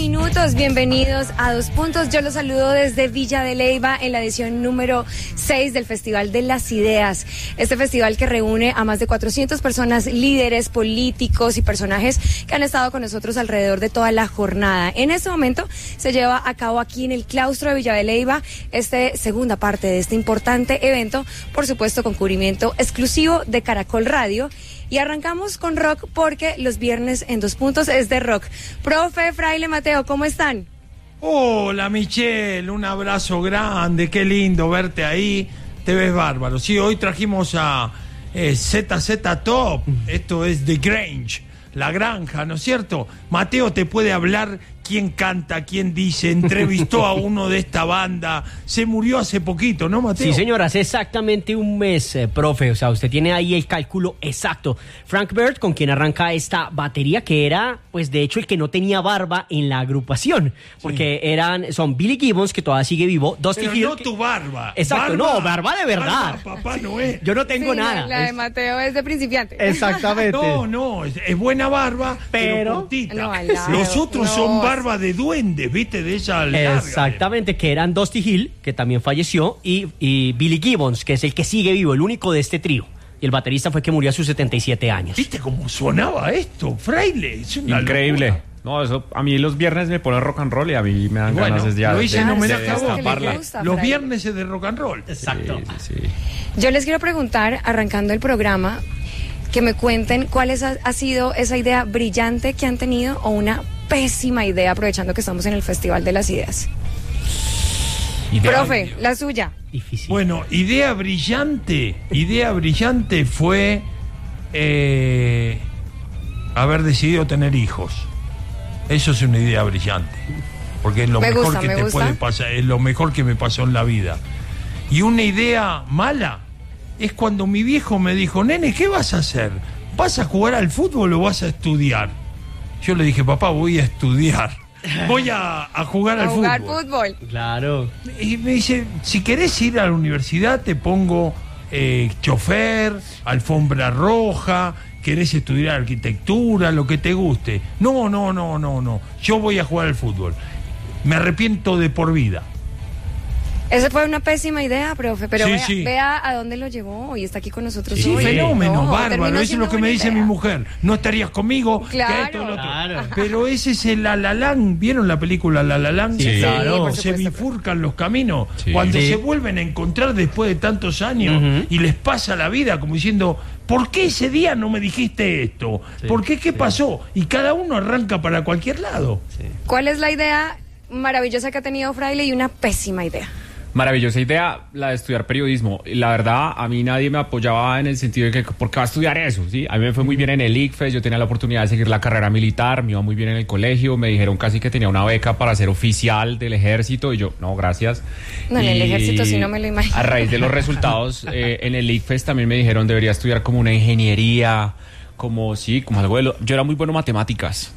minutos, bienvenidos a 2 Puntos. Yo los saludo desde Villa de Leyva en la edición número 6 del Festival de las Ideas. Este festival que reúne a más de 400 personas, líderes, políticos y personajes que han estado con nosotros alrededor de toda la jornada. En este momento se lleva a cabo aquí en el claustro de Villa de Leyva segunda parte de este importante evento, por supuesto con cubrimiento exclusivo de Caracol Radio. Y arrancamos con rock porque los viernes en 2 Puntos es de rock. Profe, Fraile, Mateo, ¿cómo están? Hola Michelle, un abrazo grande, qué lindo verte ahí, te ves bárbaro. Sí, hoy trajimos a ZZ Top, esto es The Grange, La Granja, ¿no es cierto? Mateo te puede hablar quién canta, quién dice, entrevistó a uno de esta banda, se murió hace poquito, ¿no, Mateo? Sí, señor, hace exactamente un mes, profe, o sea, usted tiene ahí el cálculo exacto. Frank Bird, con quien arranca esta batería, que era, pues, de hecho, el que no tenía barba en la agrupación, porque son Billy Gibbons, que todavía sigue vivo, Dusty Hill... no tu barba. Exacto, barba, no, barba de verdad. Barba, Papá Noel. Yo no tengo nada. La de Mateo es de principiante. Exactamente. No, es buena barba, pero cortita. No, los otros son barba de duendes, ¿viste? De esa larga. Exactamente, que eran Dusty Hill, que también falleció, y Billy Gibbons, que es el que sigue vivo, el único de este trío. Y el baterista fue que murió a sus 77 años. ¿Viste cómo sonaba esto, Fraile? Es una increíble. Locura. No, eso a mí los viernes me ponen rock and roll y a mí me dan ganas ya lo hice en homenaje a vos. destaparla. Los viernes es de rock and roll. Exacto. Sí. Yo les quiero preguntar, arrancando el programa, que me cuenten cuál ha sido esa idea brillante que han tenido o una pésima idea, aprovechando que estamos en el Festival de las Ideas. Profe, la suya. Difícil. Bueno, idea brillante fue haber decidido tener hijos. Eso es una idea brillante, porque es lo mejor que te puede pasar, es lo mejor que me pasó en la vida. Y una idea mala es cuando mi viejo me dijo: nene, ¿qué vas a hacer? ¿Vas a jugar al fútbol o vas a estudiar? Yo le dije: papá, voy a estudiar. Voy a jugar al fútbol. A jugar fútbol. Claro. Y me dice: si querés ir a la universidad te pongo chofer, alfombra roja, querés estudiar arquitectura, lo que te guste. No. Yo voy a jugar al fútbol. Me arrepiento de por vida. Esa fue una pésima idea, profe, pero sí. Vea a dónde lo llevó y está aquí con nosotros Sí, hoy. fenómeno, bárbaro. Eso es lo que me dice mi mujer. No estarías conmigo. Claro. Pero ese es el La La Land. ¿Vieron la película La La Land? Sí, claro. Se bifurcan los caminos. Sí. Cuando se vuelven a encontrar después de tantos años y les pasa la vida como diciendo: ¿por qué ese día no me dijiste esto? Sí, ¿Por qué? ¿Qué pasó? Y cada uno arranca para cualquier lado. Sí. ¿Cuál es la idea maravillosa que ha tenido Fraile y una pésima idea? Maravillosa idea la de estudiar periodismo. Y la verdad, a mí nadie me apoyaba en el sentido de que ¿por qué va a estudiar eso? ¿Sí? A mí me fue muy bien en el ICFES, yo tenía la oportunidad de seguir la carrera militar, me iba muy bien en el colegio, me dijeron casi que tenía una beca para ser oficial del ejército y yo, no, gracias. No, en el ejército sí no me lo imagino. A raíz de los resultados, en el ICFES también me dijeron debería estudiar como una ingeniería, como algo de yo era muy bueno en matemáticas.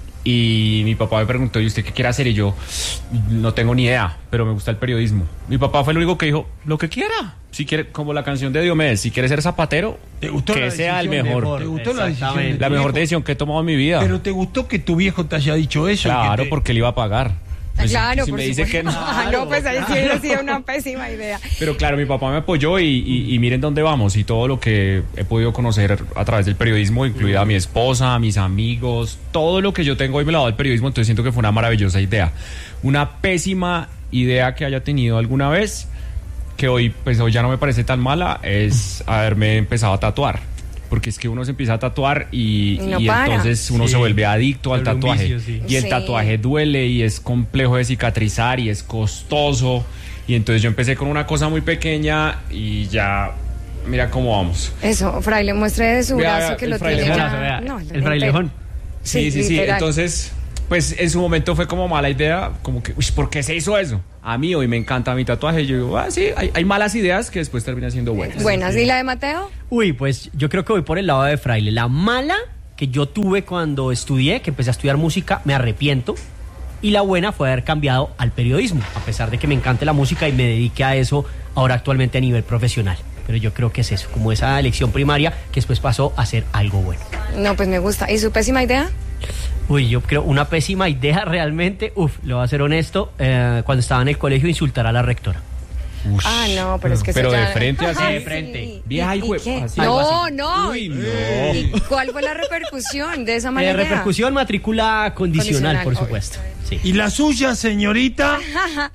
Y mi papá me preguntó: ¿y usted qué quiere hacer? Y yo: no tengo ni idea, pero me gusta el periodismo. Mi papá fue el único que dijo: lo que quiera. Si quiere, como la canción de Diomedes, si quiere ser zapatero, que sea el mejor. ¿Te gustó la decisión? La mejor decisión que he tomado en mi vida. Pero ¿te gustó que tu viejo te haya dicho eso? Claro, porque le iba a pagar. Pues claro, si por me dice que no. No, pues ahí sí hubiera sido una pésima idea. Pero claro, mi papá me apoyó y miren dónde vamos y todo lo que he podido conocer a través del periodismo, incluida a mi esposa, a mis amigos, todo lo que yo tengo hoy me lo ha dado el periodismo, entonces siento que fue una maravillosa idea. Una pésima idea que haya tenido alguna vez, que hoy ya no me parece tan mala, es haberme empezado a tatuar. Porque es que uno se empieza a tatuar y entonces uno se vuelve adicto al tatuaje. Y el tatuaje duele y es complejo de cicatrizar y es costoso. Y entonces yo empecé con una cosa muy pequeña y ya, mira cómo vamos. Eso, Fraile, muestre de su brazo que lo tiene ya. El frailejón. Sí. Entonces, pues en su momento fue como mala idea, como que, ¿por qué se hizo eso? A mí hoy me encanta mi tatuaje. Yo digo, sí, hay malas ideas que después terminan siendo buenas. Buenas. ¿Y la de Mateo? Uy, pues yo creo que voy por el lado de Fraile. La mala que yo tuve cuando estudié, que empecé a estudiar música, me arrepiento. Y la buena fue haber cambiado al periodismo, a pesar de que me encante la música y me dedique a eso ahora actualmente a nivel profesional. Pero yo creo que es eso, como esa elección primaria que después pasó a ser algo bueno. No, pues me gusta. ¿Y su pésima idea? Uy, yo creo una pésima idea realmente. Le voy a ser honesto. Cuando estaba en el colegio, insultar a la rectora. Ush. No, pero es que pero eso de ya... frente así. De frente. Vieja y No. Uy, no. ¿Y cuál fue la repercusión de esa manera? Repercusión, matrícula condicional, por supuesto. Sí. ¿Y la suya, señorita?